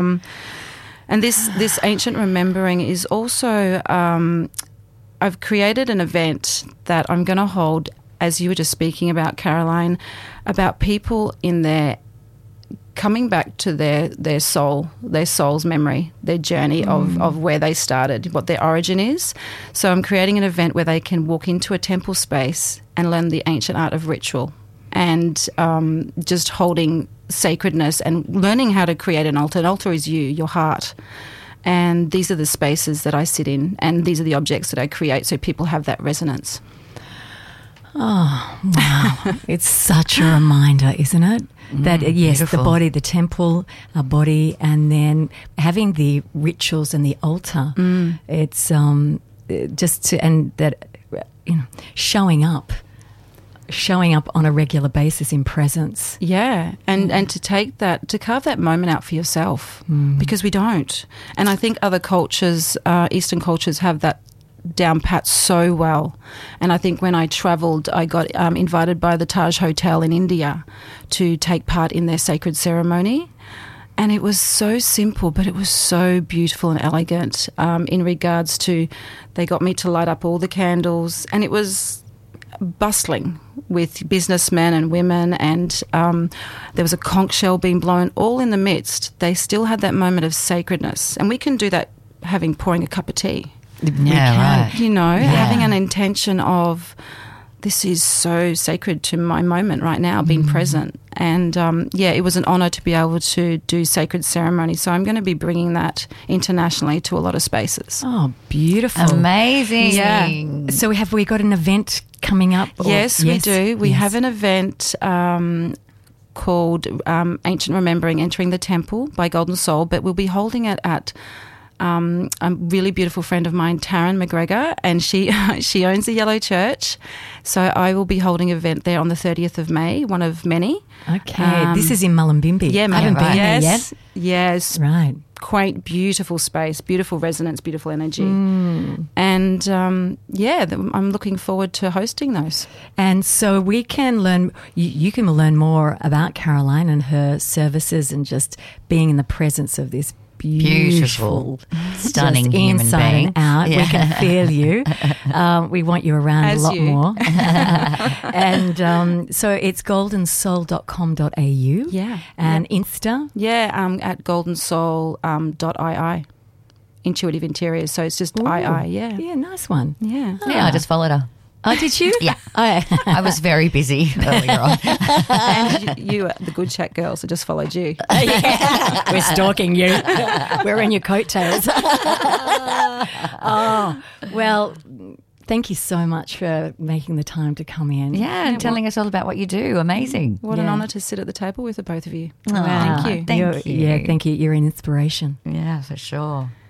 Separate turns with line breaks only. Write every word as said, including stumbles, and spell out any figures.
Um, and this, this ancient remembering is also, um, I've created an event that I'm going to hold, as you were just speaking about, Caroline, about people in their coming back to their, their soul, their soul's memory, their journey mm. of, of where they started, what their origin is. So I'm creating an event where they can walk into a temple space and learn the ancient art of ritual and um, just holding sacredness and learning how to create an altar. An altar is you, your heart. And these are the spaces that I sit in, and these are the objects that I create so people have that resonance.
Oh, wow. It's such a reminder, isn't it? Mm, that, yes, beautiful. The body, the temple, our body, and then having the rituals and the altar. Mm. It's um, just to, and that, you know, showing up. showing up on a regular basis in presence.
Yeah, and, mm. and to take that, to carve that moment out for yourself, mm. because we don't. And I think other cultures, uh, Eastern cultures, have that down pat so well. And I think when I travelled, I got um, invited by the Taj Hotel in India to take part in their sacred ceremony. And it was so simple, but it was so beautiful and elegant um, in regards to, they got me to light up all the candles, and it was bustling with businessmen and women, and um, there was a conch shell being blown, all in the midst. They still had that moment of sacredness, and we can do that having pouring a cup of tea.
Yeah, right.
You know,
yeah.
having an intention of, this is so sacred to my moment right now, being mm. present. And, um, yeah, it was an honour to be able to do sacred ceremony. So I'm going to be bringing that internationally to a lot of spaces.
Oh, beautiful.
Amazing.
Yeah.
So have we got an event coming up? Or?
Yes, yes, we do. We
yes.
have an event um, called um, Ancient Remembering, Entering the Temple by Golden Soul, but we'll be holding it at Um, a really beautiful friend of mine, Taryn McGregor, and she she owns the Yellow Church. So I will be holding an event there on the thirtieth of May, one of many.
Okay,
um,
this is in Mullumbimby.
Yeah,
I haven't
right.
been
yes,
there yet.
Yes,
right.
Quaint, beautiful space, beautiful resonance, beautiful energy,
mm.
and um, yeah, I'm looking forward to hosting those.
And so we can learn. You, you can learn more about Caroline and her services, and just being in the presence of this beautiful,
stunning
just
human
inside
being.
And out.
Yeah.
We can feel you. Um, we want you around
As
a lot
you.
more. And um, so it's golden soul dot com dot a u.
Yeah.
And
yeah.
Insta?
Yeah, um, at golden soul dot i i. Intuitive Interiors. So it's just
Ooh.
I I, yeah.
Yeah, nice one.
Yeah.
Yeah, I just followed her.
Oh, did you?
Yeah.
Oh.
I was very busy earlier on.
And you, you, the Good Chat girls, I just followed you.
Yeah. We're stalking you. We're in your coattails. Oh, well, thank you so much for making the time to come in.
Yeah, and
Yeah,
telling us all about what you do. Amazing.
What an
Yeah.
honour to sit at the table with the both of you.
Oh,
Thank you.
Thank
You're-
you.
Yeah, thank you. You're an inspiration.
Yeah, for sure.